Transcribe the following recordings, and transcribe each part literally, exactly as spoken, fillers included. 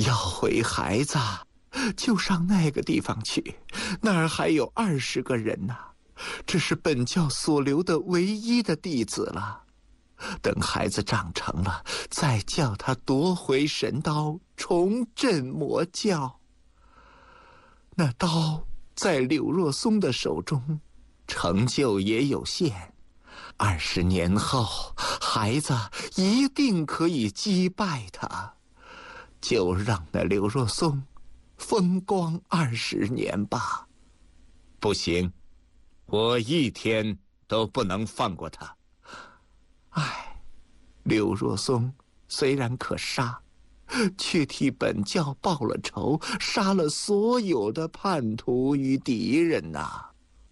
要回孩子，就上那个地方去，那儿还有二十个人呢。这是本教所留的唯一的弟子了。等孩子长成了，再叫他夺回神刀，重振魔教。那刀在柳若松的手中，成就也有限。二十年后，孩子一定可以击败他。就让那柳若松风光二十年吧。 不行，我一天都不能放过他。 唉，柳若松虽然可杀，却替本教报了仇，杀了所有的叛徒与敌人呐、啊。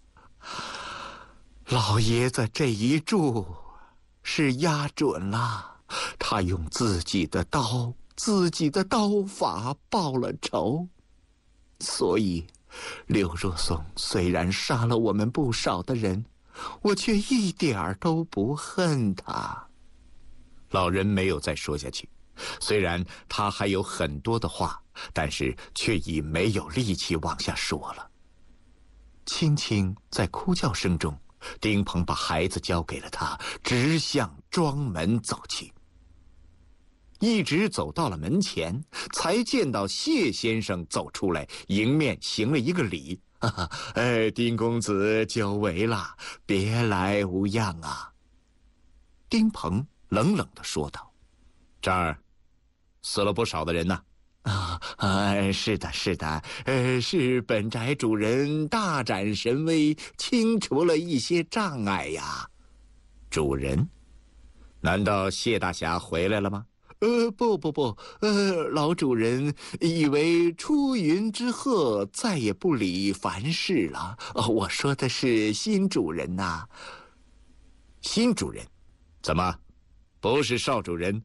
老爷子这一注是压准了，他用自己的刀自己的刀法报了仇。所以柳若松虽然杀了我们不少的人，我却一点儿都不恨他。 老人没有再说下去，虽然他还有很多的话，但是却已没有力气往下说了。 轻轻在哭叫声中， 丁鹏把孩子交给了他，直向庄门走去。一直走到了门前，才见到谢先生走出来，迎面行了一个礼。哈哈，哎，丁公子久违了，别来无恙啊。 丁鹏冷冷地说道：“ 这儿死了不少的人呐。” 啊啊，是的，是的，呃，是本宅主人大展神威，清除了一些障碍呀。 主人？难道谢大侠回来了吗？ 呃，不不不，呃，老主人以为出云之鹤再也不理凡事了。哦，我说的是新主人呐、啊。 新主人？怎么，不是少主人？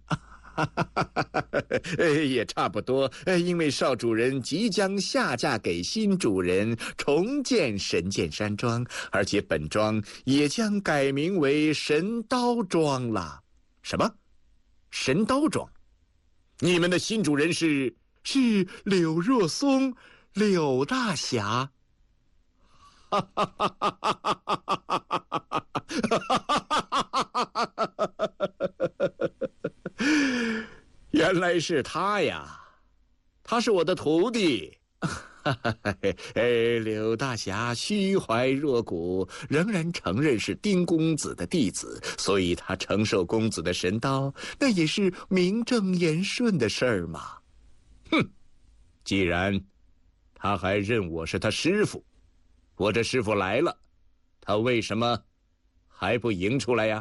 也差不多，因为少主人即将下嫁给新主人，重建神剑山庄，而且本庄也将改名为神刀庄了。什么？神刀庄？你们的新主人是是柳若松，柳大侠。哈哈哈哈哈哈！ 原来是他呀，他是我的徒弟。 哎，柳大侠虚怀若谷，仍然承认是丁公子的弟子，所以他承受公子的神刀，那也是名正言顺的事儿嘛。 哼，既然他还认我是他师傅，我这师傅来了，他为什么还不迎出来呀？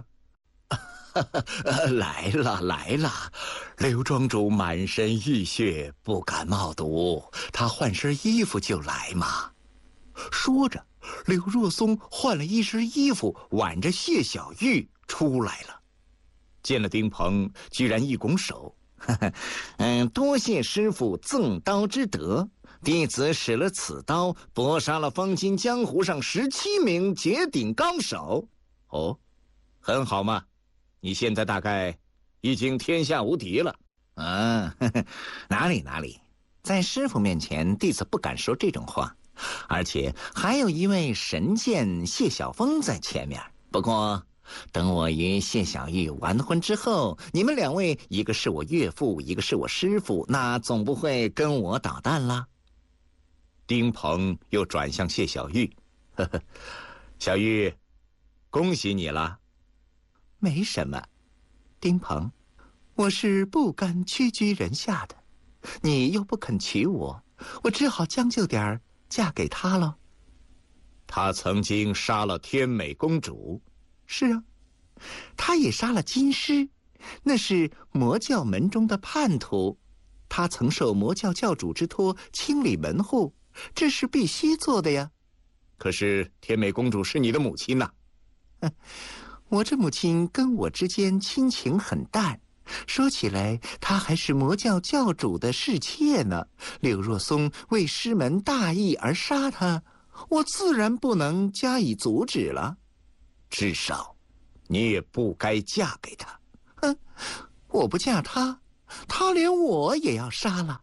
来了来了，刘庄主满身浴血，不敢冒读，他换身衣服就来嘛。说着，柳若松换了一身衣服，挽着谢小玉出来了。 见了丁鹏，居然一拱手：“ 嗯，多谢师傅赠刀之德，弟子使了此刀，搏杀了方今江湖上十七名绝顶高手。” 哦，很好嘛。你现在大概已经天下无敌了。 啊，呵呵，哪里哪里，在师傅面前，弟子不敢说这种话。而且还有一位神剑谢晓峰在前面。不过，等我与谢小玉完婚之后，你们两位一个是我岳父，一个是我师傅，那总不会跟我捣蛋啦。 丁鹏又转向谢小玉：“呵呵，小玉，恭喜你了。” 没什么，丁鹏，我是不甘屈居人下的，你又不肯娶我，我只好将就点儿嫁给他了。 他曾经杀了天美公主。 是啊，他也杀了金狮，那是魔教门中的叛徒，他曾受魔教教主之托清理门户，这是必须做的呀。 可是天美公主是你的母亲呐、 啊。我这母亲跟我之间亲情很淡，说起来，她还是魔教教主的侍妾呢。柳若松为师门大义而杀她，我自然不能加以阻止了。 至少，你也不该嫁给他。 哼，我不嫁他，他连我也要杀了。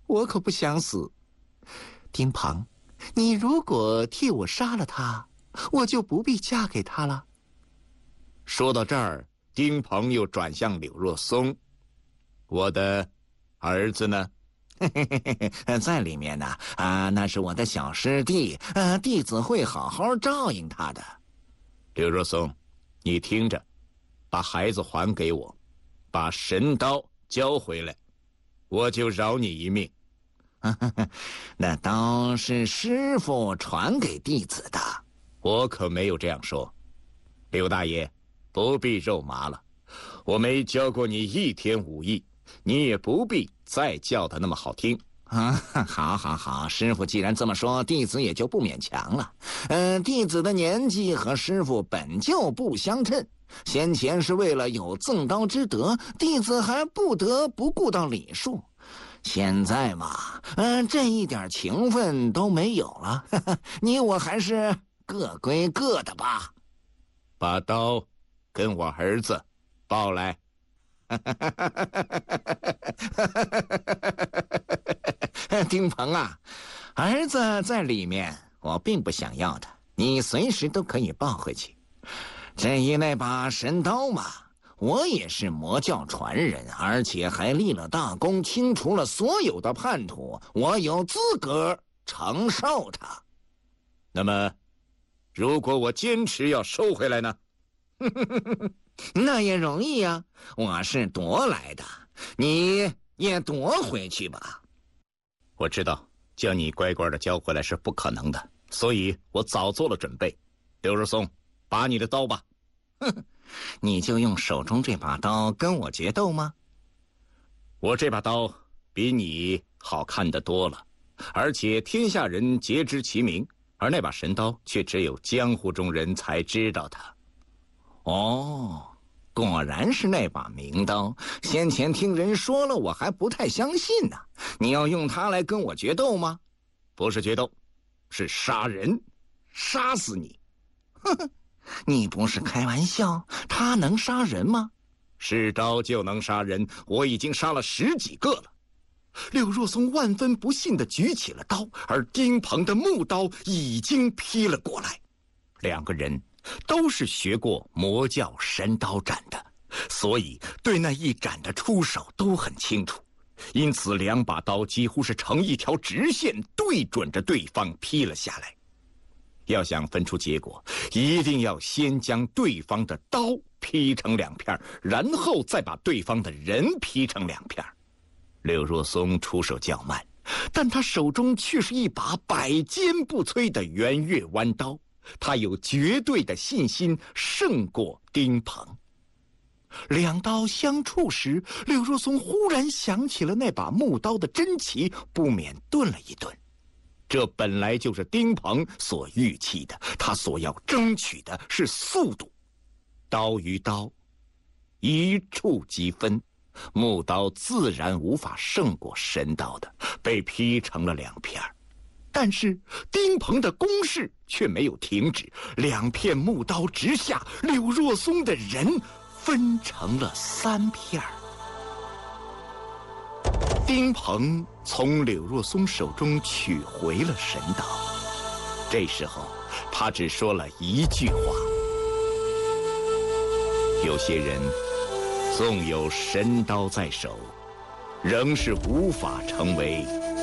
我可不想死。丁鹏，你如果替我杀了他，我就不必嫁给他了。 说到这儿，丁鹏又转向柳若松：“我的儿子呢？” 在里面呢。啊，那是我的小师弟，呃，弟子会好好照应他的。 柳若松，你听着，把孩子还给我，把神刀交回来，我就饶你一命。 那刀是师父传给弟子的。 我可没有这样说。柳大爷，不必肉麻了，我没教过你一天武艺，你也不必再叫得那么好听啊！好好好，师父既然这么说，弟子也就不勉强了。嗯、呃，弟子的年纪和师父本就不相称，先前是为了有赠刀之德，弟子还不得不顾到礼数。现在嘛，嗯、呃，这一点情分都没有了，呵呵，你我还是各归各的吧。 把刀跟我儿子抱来。 丁鹏啊，儿子在里面，我并不想要的，你随时都可以抱回去。至于那把神刀嘛，我也是魔教传人，而且还立了大功，清除了所有的叛徒，我有资格承受它。 那么，如果我坚持要收回来呢？ 那也容易呀，我是夺来的，你也夺回去吧。 我知道叫你乖乖的交回来是不可能的，所以我早做了准备。刘若松，拔你的刀吧。 哼，你就用手中这把刀跟我决斗吗？ 我这把刀比你好看得多了，而且天下人皆知其名，而那把神刀却只有江湖中人才知道它。 哦，果然是那把名刀，先前听人说了，我还不太相信呢。你要用它来跟我决斗吗？ 不是决斗，是杀人，杀死你。 呵呵，你不是开玩笑？他能杀人吗？ 是刀就能杀人，我已经杀了十几个了。 柳若松万分不信地举起了刀，而丁鹏的木刀已经劈了过来。 两个人都是学过魔教神刀斩的，所以对那一斩的出手都很清楚，因此两把刀几乎是成一条直线，对准着对方劈了下来。要想分出结果，一定要先将对方的刀劈成两片，然后再把对方的人劈成两片。柳若松出手较慢，但他手中却是一把百坚不摧的圆月弯刀，他有绝对的信心胜过丁鹏。 两刀相触时，柳若松忽然想起了那把木刀的真奇，不免顿了一顿。 这本来就是丁鹏所预期的，他所要争取的是速度。刀与刀一触即分，木刀自然无法胜过神刀的，被劈成了两片。但是丁鹏的攻势却没有停止，两片木刀直下，柳若松的人分成了三片。丁鹏从柳若松手中取回了神刀，这时候他只说了一句话：有些人纵有神刀在手，仍是无法成为